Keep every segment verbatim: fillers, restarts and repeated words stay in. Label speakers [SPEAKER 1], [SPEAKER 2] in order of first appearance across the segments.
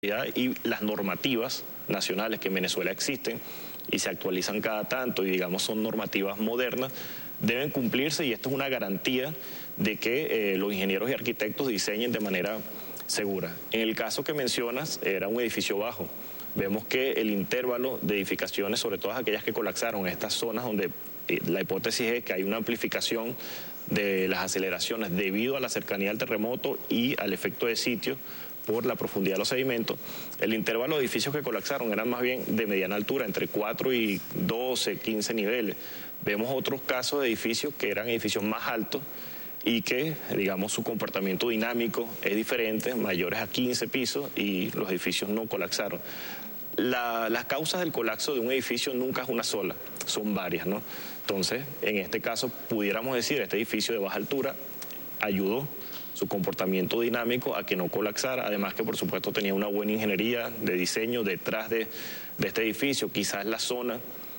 [SPEAKER 1] y las normativas nacionales que en Venezuela existen y se actualizan cada tanto y digamos son normativas modernas, deben cumplirse y esto es una garantía de que eh, los ingenieros y arquitectos diseñen de manera segura. En el caso que mencionas era un edificio bajo. Vemos que el intervalo de edificaciones, sobre todo aquellas que colapsaron en estas zonas donde eh, la hipótesis es que hay una amplificación de las aceleraciones debido a la cercanía al terremoto y al efecto de sitio por la profundidad de los sedimentos, el intervalo de edificios que colapsaron eran más bien de mediana altura, entre cuatro y doce, quince niveles. Vemos otros casos de edificios que eran edificios más altos y que, digamos, su comportamiento dinámico es diferente, mayores a quince pisos y los edificios no colapsaron. La, las causas del colapso de un edificio nunca es una sola, son varias, ¿no? Entonces, en este caso, pudiéramos decir, este edificio de baja altura ayudó su comportamiento dinámico a que no colapsara, además que por supuesto tenía una buena ingeniería de diseño detrás de, de este edificio, quizás la zona,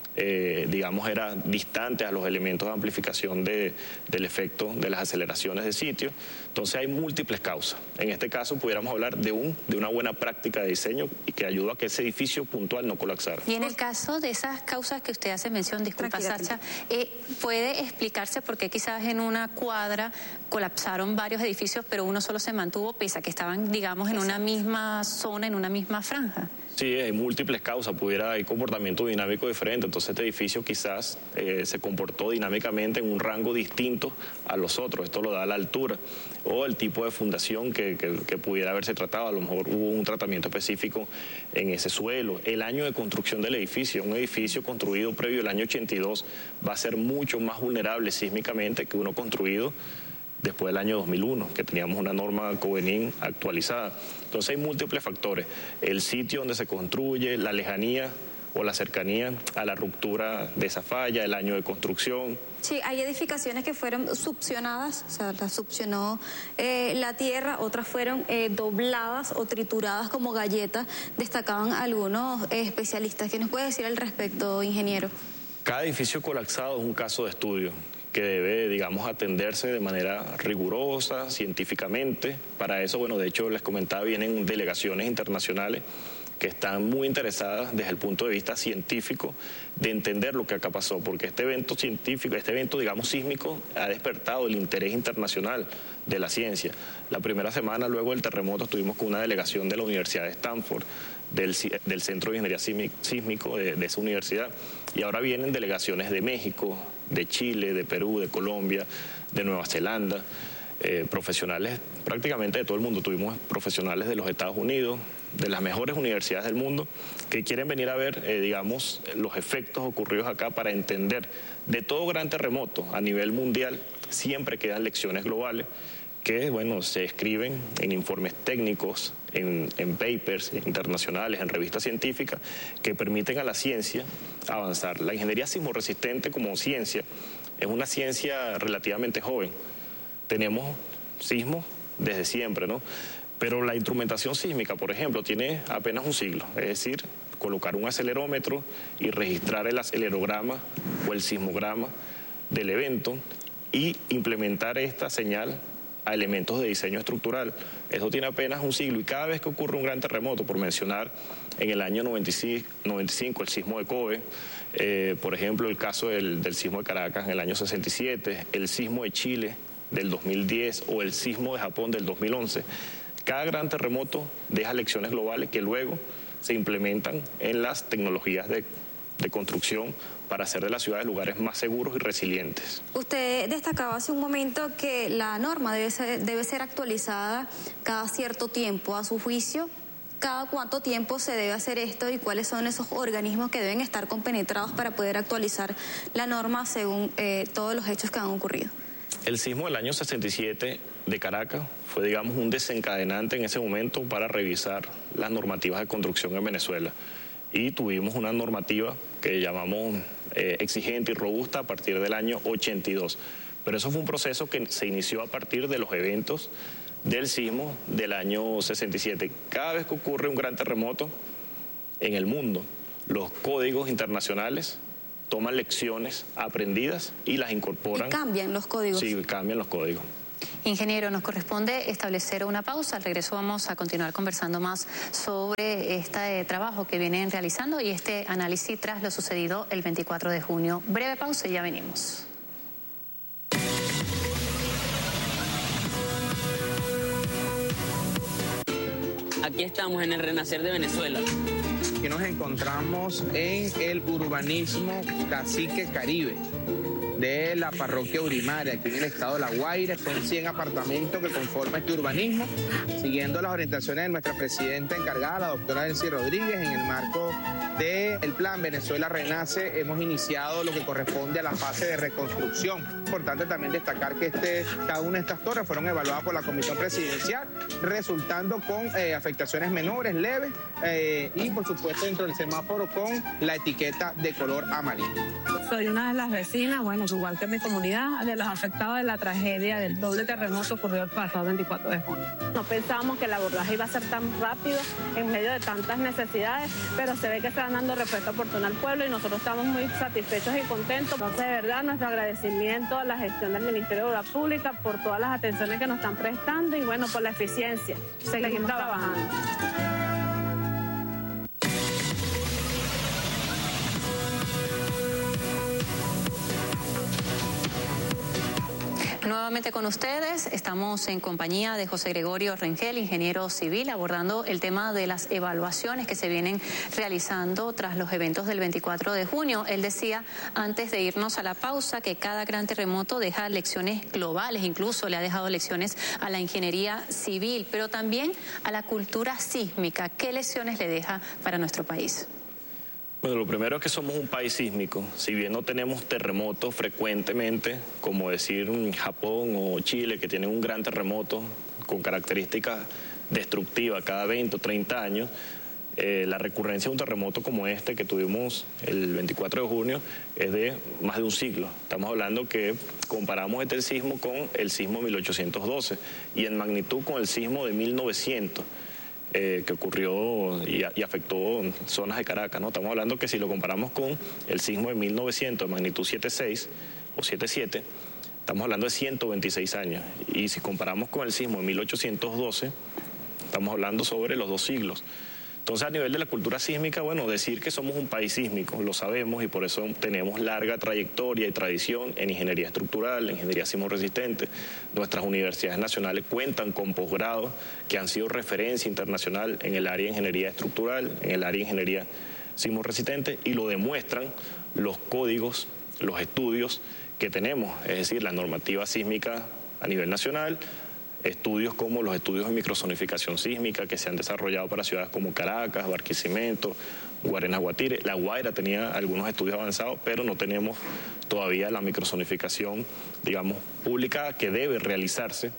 [SPEAKER 1] eh, digamos, era distante a los elementos de amplificación de, del efecto de las aceleraciones de sitio, entonces hay múltiples causas. En este caso pudiéramos hablar de, un, de una buena práctica de diseño y que ayudó a que ese edificio puntual no colapsara.
[SPEAKER 2] Y en el caso de esas causas que usted hace mención, disculpa Sacha, eh, ¿puede explicarse por qué quizás en una cuadra colapsaron varios edificios pero uno solo se mantuvo pese a que estaban, digamos, en una misma zona, en una misma franja?
[SPEAKER 1] Sí, hay múltiples causas, pudiera haber comportamiento dinámico diferente, entonces este edificio quizás eh, se comportó dinámicamente en un rango distinto a los otros, esto lo da la altura, o el tipo de fundación que, que, que pudiera haberse tratado, a lo mejor hubo un tratamiento específico en ese suelo, el año de construcción del edificio, un edificio construido previo al año ochenta y dos va a ser mucho más vulnerable sísmicamente que uno construido después del año dos mil uno, que teníamos una norma COVENIN actualizada. Entonces hay múltiples factores, el sitio donde se construye, la lejanía o la cercanía a la ruptura de esa falla, el año de construcción.
[SPEAKER 3] Sí, hay edificaciones que fueron succionadas, o sea, las succionó eh, la tierra, otras fueron eh, dobladas o trituradas como galletas, destacaban algunos eh, especialistas. ¿Qué nos puede decir al respecto, ingeniero?
[SPEAKER 1] Cada edificio colapsado es un caso de estudio que debe, digamos, atenderse de manera rigurosa, científicamente. Para eso, bueno, de hecho, les comentaba, vienen delegaciones internacionales que están muy interesadas desde el punto de vista científico de entender lo que acá pasó, porque este evento científico, este evento, digamos, sísmico, ha despertado el interés internacional de la ciencia. La primera semana, luego del terremoto, estuvimos con una delegación de la Universidad de Stanford, del, del Centro de Ingeniería Sísmico de, de esa universidad, y ahora vienen delegaciones de México, de Chile, de Perú, de Colombia, de Nueva Zelanda, eh, profesionales prácticamente de todo el mundo. Tuvimos profesionales de los Estados Unidos, de las mejores universidades del mundo, que quieren venir a ver, eh, digamos, los efectos ocurridos acá para entender. De todo gran terremoto a nivel mundial siempre quedan lecciones globales que, bueno, se escriben en informes técnicos, en, en papers internacionales, en revistas científicas, que permiten a la ciencia avanzar. La ingeniería sismorresistente como ciencia es una ciencia relativamente joven. Tenemos sismos desde siempre, ¿no? Pero la instrumentación sísmica, por ejemplo, tiene apenas un siglo, es decir, colocar un acelerómetro y registrar el acelerograma o el sismograma del evento y implementar esta señal a elementos de diseño estructural. Eso tiene apenas un siglo y cada vez que ocurre un gran terremoto, por mencionar en el año noventa y cinco el sismo de Kobe, eh, por ejemplo el caso del, del sismo de Caracas en el año sesenta y siete, el sismo de Chile del dos mil diez o el sismo de Japón del dos mil once, cada gran terremoto deja lecciones globales que luego se implementan en las tecnologías de, de construcción para hacer de las ciudades lugares más seguros y resilientes.
[SPEAKER 3] Usted destacaba hace un momento que la norma debe ser, debe ser actualizada cada cierto tiempo. A su juicio, ¿cada cuánto tiempo se debe hacer esto y cuáles son esos organismos que deben estar compenetrados para poder actualizar la norma según eh, todos los hechos que han ocurrido?
[SPEAKER 1] El sismo del año sesenta y siete de Caracas fue, digamos, un desencadenante en ese momento para revisar las normativas de construcción en Venezuela. Y tuvimos una normativa que llamamos eh, exigente y robusta a partir del año ochenta y dos. Pero eso fue un proceso que se inició a partir de los eventos del sismo del año sesenta y siete. Cada vez que ocurre un gran terremoto en el mundo, los códigos internacionales toman lecciones aprendidas y las incorporan.
[SPEAKER 3] ¿Y cambian los códigos?
[SPEAKER 1] Sí, cambian los códigos.
[SPEAKER 2] Ingeniero, nos corresponde establecer una pausa. Al regreso vamos a continuar conversando más sobre este trabajo que vienen realizando y este análisis tras lo sucedido el veinticuatro de junio. Breve pausa y ya venimos.
[SPEAKER 4] Aquí estamos en el renacer de Venezuela.
[SPEAKER 5] Que nos encontramos en el urbanismo Cacique Caribe de la parroquia Urimaria, aquí en el estado de La Guaira. Son cien apartamentos que conforman este urbanismo, siguiendo las orientaciones de nuestra presidenta encargada, la doctora Elsie Rodríguez, en el marco del plan Venezuela Renace. Hemos iniciado lo que corresponde a la fase de reconstrucción. Importante también destacar que este, cada una de estas torres fueron evaluadas por la Comisión Presidencial, resultando con eh, afectaciones menores, leves, eh, y por supuesto dentro del semáforo con la etiqueta de color amarillo.
[SPEAKER 6] Soy una de las vecinas, bueno, igual que mi comunidad, de los afectados de la tragedia del doble terremoto ocurrido el pasado veinticuatro de junio. No pensábamos que el abordaje iba a ser tan rápido en medio de tantas necesidades, pero se ve que están dando respuesta oportuna al pueblo y nosotros estamos muy satisfechos y contentos. Entonces, de verdad, nuestro agradecimiento a la gestión del Ministerio de Obras Públicas por todas las atenciones que nos están prestando y, bueno, por la eficiencia. Seguimos trabajando.
[SPEAKER 2] Nuevamente con ustedes, estamos en compañía de José Gregorio Rengel, ingeniero civil, abordando el tema de las evaluaciones que se vienen realizando tras los eventos del veinticuatro de junio. Él decía, antes de irnos a la pausa, que cada gran terremoto deja lecciones globales, incluso le ha dejado lecciones a la ingeniería civil, pero también a la cultura sísmica. ¿Qué lecciones le deja para nuestro país?
[SPEAKER 1] Bueno, lo primero es que somos un país sísmico. Si bien no tenemos terremotos frecuentemente, como decir Japón o Chile, que tienen un gran terremoto con características destructivas cada veinte o treinta años, eh, la recurrencia de un terremoto como este que tuvimos el veinticuatro de junio es de más de un siglo. Estamos hablando que comparamos este sismo con el sismo de mil ochocientos doce y en magnitud con el sismo de mil novecientos. Eh, que ocurrió y, y afectó zonas de Caracas, ¿no? Estamos hablando que si lo comparamos con el sismo de mil novecientos de magnitud siete punto seis o siete punto siete, estamos hablando de ciento veintiséis años. Y si comparamos con el sismo de mil ochocientos doce, estamos hablando sobre los dos siglos. Entonces, a nivel de la cultura sísmica, bueno, decir que somos un país sísmico, lo sabemos y por eso tenemos larga trayectoria y tradición en ingeniería estructural, en ingeniería sismo resistente. Nuestras universidades nacionales cuentan con posgrados que han sido referencia internacional en el área de ingeniería estructural, en el área de ingeniería sismo resistente y lo demuestran los códigos, los estudios que tenemos, es decir, la normativa sísmica a nivel nacional, estudios como los estudios de microzonificación sísmica que se han desarrollado para ciudades como Caracas, Barquisimeto, Guarenas, Guatire. La Guaira tenía algunos estudios avanzados, pero no tenemos todavía la microzonificación, digamos, pública que debe realizarse.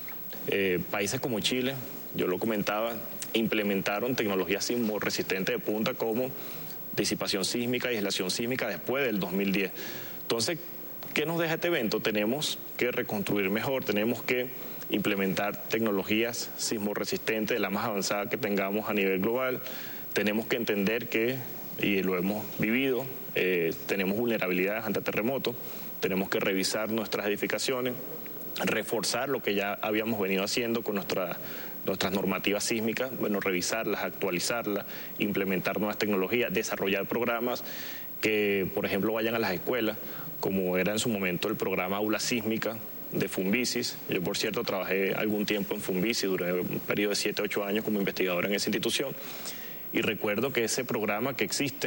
[SPEAKER 1] Eh, países como Chile, yo lo comentaba, implementaron tecnologías sismo resistentes de punta como disipación sísmica y aislación sísmica después del dos mil diez. Entonces, ¿qué nos deja este evento? Tenemos que reconstruir mejor, tenemos que implementar tecnologías sismo resistentes de la más avanzada que tengamos a nivel global. Tenemos que entender que, y lo hemos vivido, eh, tenemos vulnerabilidades ante terremotos, tenemos que revisar nuestras edificaciones, reforzar lo que ya habíamos venido haciendo con nuestra, nuestras normativas sísmicas, bueno, revisarlas, actualizarlas, implementar nuevas tecnologías, desarrollar programas que, por ejemplo, vayan a las escuelas, como era en su momento el programa Aula Sísmica de Funvisis. Yo, por cierto, trabajé algún tiempo en Funvisis, duré un periodo de siete, ocho años como investigador en esa institución, y recuerdo que ese programa que existe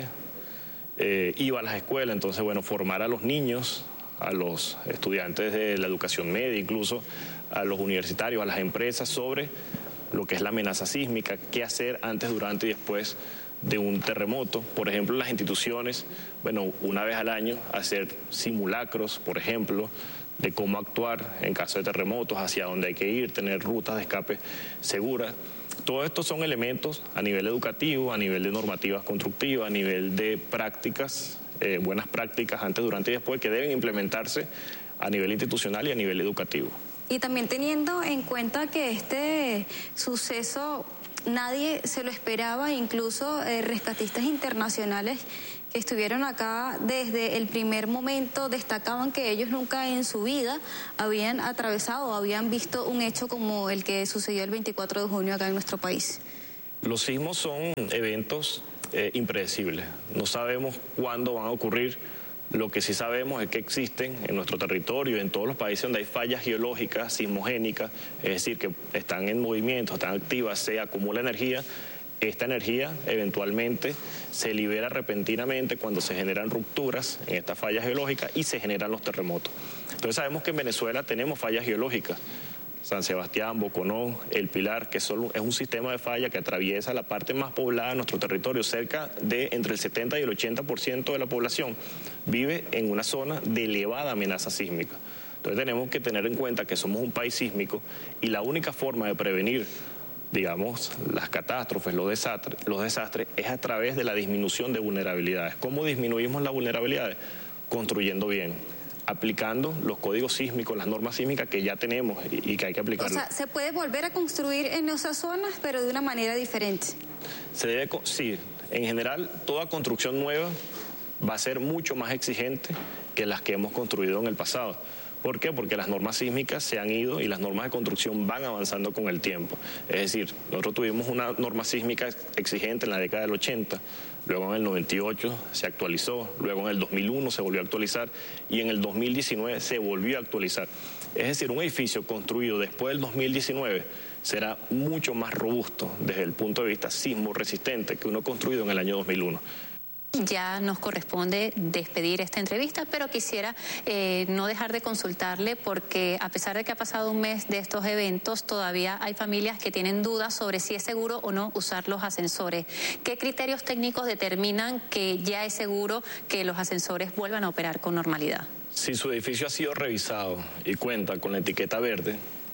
[SPEAKER 1] eh, iba a las escuelas, entonces, bueno, formar a los niños, a los estudiantes de la educación media, incluso a los universitarios, a las empresas, sobre lo que es la amenaza sísmica, qué hacer antes, durante y después de un terremoto. Por ejemplo, las instituciones, bueno, una vez al año hacer simulacros, por ejemplo, de cómo actuar en caso de terremotos, hacia dónde hay que ir, tener rutas de escape seguras. Todos estos son elementos a nivel educativo, a nivel de normativas constructivas, a nivel de prácticas, eh, buenas prácticas antes, durante y después, que deben implementarse a nivel institucional y a nivel educativo.
[SPEAKER 3] Y también teniendo en cuenta que este suceso nadie se lo esperaba, incluso eh, rescatistas internacionales que estuvieron acá desde el primer momento destacaban que ellos nunca en su vida habían atravesado o habían visto un hecho como el que sucedió el veinticuatro de junio acá en nuestro país.
[SPEAKER 1] Los sismos son eventos eh, impredecibles. No sabemos cuándo van a ocurrir. Lo que sí sabemos es que existen en nuestro territorio, en todos los países donde hay fallas geológicas, sismogénicas, es decir, que están en movimiento, están activas, se acumula energía. Esta energía eventualmente se libera repentinamente cuando se generan rupturas en estas fallas geológicas y se generan los terremotos. Entonces sabemos que en Venezuela tenemos fallas geológicas. San Sebastián, Boconó, El Pilar, que solo es un sistema de falla que atraviesa la parte más poblada de nuestro territorio. Cerca de entre el setenta y el ochenta por ciento de la población vive en una zona de elevada amenaza sísmica. Entonces tenemos que tener en cuenta que somos un país sísmico y la única forma de prevenir, digamos, las catástrofes, los desastres, los desastres es a través de la disminución de vulnerabilidades. ¿Cómo disminuimos las vulnerabilidades? Construyendo bien, aplicando los códigos sísmicos, las normas sísmicas que ya tenemos y, y que hay que aplicar.
[SPEAKER 3] O sea, se puede volver a construir en esas zonas, pero de una manera diferente.
[SPEAKER 1] Se debe, sí, en general, toda construcción nueva va a ser mucho más exigente que las que hemos construido en el pasado. ¿Por qué? Porque las normas sísmicas se han ido y las normas de construcción van avanzando con el tiempo. Es decir, nosotros tuvimos una norma sísmica exigente en la década del ochenta, luego en el noventa y ocho se actualizó, luego en el dos mil uno se volvió a actualizar y en el dos mil diecinueve se volvió a actualizar. Es decir, un edificio construido después del dos mil diecinueve será mucho más robusto desde el punto de vista sismo resistente que uno construido en el año dos mil uno.
[SPEAKER 2] Ya nos corresponde despedir esta entrevista, pero quisiera eh, no dejar de consultarle porque a pesar de que ha pasado un mes de estos eventos, todavía hay familias que tienen dudas sobre si es seguro o no usar los ascensores. ¿Qué criterios técnicos determinan que ya es seguro que los ascensores vuelvan a operar con normalidad?
[SPEAKER 1] Si su edificio ha sido revisado y cuenta con la etiqueta verde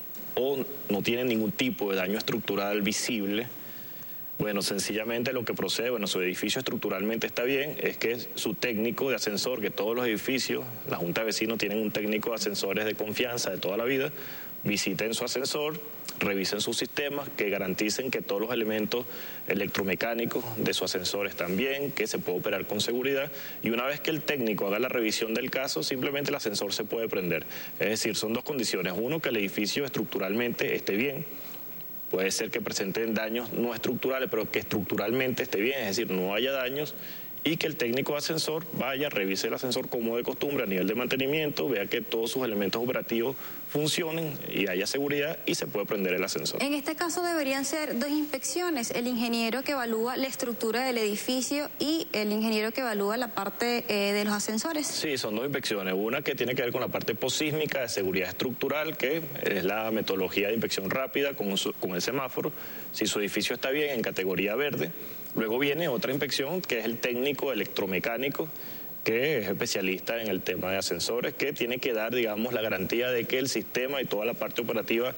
[SPEAKER 1] o no tiene ningún tipo de daño estructural visible, bueno, sencillamente lo que procede, bueno, su edificio estructuralmente está bien, es que su técnico de ascensor, que todos los edificios, la Junta de Vecinos tienen un técnico de ascensores de confianza de toda la vida, visiten su ascensor, revisen sus sistemas, que garanticen que todos los elementos electromecánicos de su ascensor están bien, que se puede operar con seguridad y una vez que el técnico haga la revisión del caso, simplemente el ascensor se puede prender. Es decir, son dos condiciones. Uno, que el edificio estructuralmente esté bien. Puede ser que presenten daños no estructurales, pero que estructuralmente esté bien, es decir, no haya daños, y que el técnico de ascensor vaya, revise el ascensor como de costumbre a nivel de mantenimiento, vea que todos sus elementos operativos funcionen y haya seguridad y se puede prender el ascensor.
[SPEAKER 3] En este caso deberían ser dos inspecciones, el ingeniero que evalúa la estructura del edificio y el ingeniero que evalúa la parte eh, de los ascensores.
[SPEAKER 1] Sí, son dos inspecciones, una que tiene que ver con la parte posísmica de seguridad estructural, que es la metodología de inspección rápida con, su, con el semáforo, si su edificio está bien en categoría verde. Luego viene otra inspección que es el técnico electromecánico, que es especialista en el tema de ascensores, que tiene que dar, digamos, la garantía de que el sistema y toda la parte operativa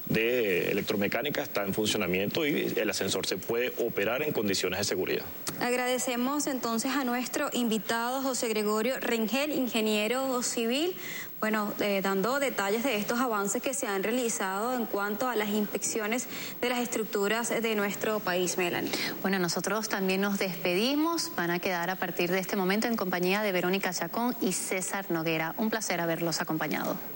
[SPEAKER 1] de electromecánica está en funcionamiento y el ascensor se puede operar en condiciones de seguridad.
[SPEAKER 3] Agradecemos entonces a nuestro invitado José Gregorio Rengel, ingeniero civil, bueno, eh, dando detalles de estos avances que se han realizado en cuanto a las inspecciones de las estructuras de nuestro país, Melanie.
[SPEAKER 2] Bueno, nosotros también nos despedimos, van a quedar a partir de este momento en compañía de Verónica Chacón y César Noguera. Un placer haberlos acompañado.